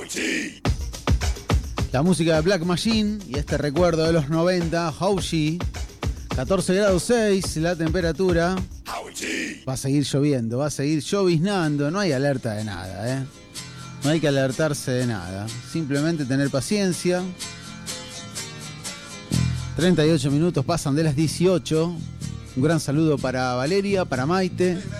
La música de Black Machine y este recuerdo de los 90, Hauji. 14 grados 6 la temperatura. Va a seguir lloviendo, va a seguir lloviznando. No hay alerta de nada, No hay que alertarse de nada. Simplemente tener paciencia. 38 minutos pasan de las 18. Un gran saludo para Valeria, para Maite.